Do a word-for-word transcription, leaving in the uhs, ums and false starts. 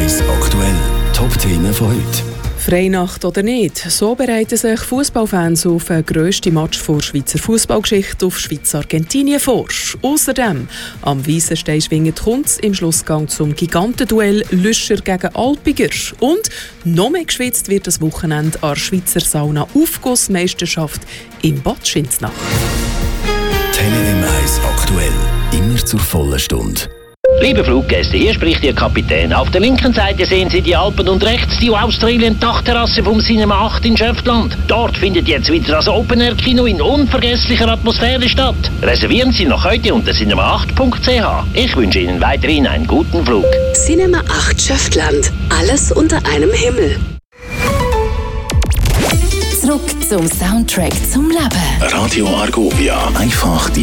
eins aktuell. Top-Themen von heute. Freinacht oder nicht, so bereiten sich Fußballfans auf den grössten Match der Schweizer Fußballgeschichte auf Schweiz-Argentinien vor. Außerdem am Weissenstein-Schwingen kommt es im Schlussgang zum Gigantenduell Lüscher gegen Alpiger. Und noch mehr geschwitzt wird das Wochenende an der Schweizer Sauna-Aufgussmeisterschaft in Bad Schinznach. Tele M eins aktuell. Immer zur vollen Stunde. Liebe Fluggäste, hier spricht Ihr Kapitän. Auf der linken Seite sehen Sie die Alpen und rechts die Australien-Dachterrasse vom Cinema acht in Schöftland. Dort findet jetzt wieder das Open-Air-Kino in unvergesslicher Atmosphäre statt. Reservieren Sie noch heute unter cinema acht punkt c h. Ich wünsche Ihnen weiterhin einen guten Flug. Cinema acht Schöftland. Alles unter einem Himmel. Zurück zum Soundtrack zum Leben. Radio Argovia. Einfach die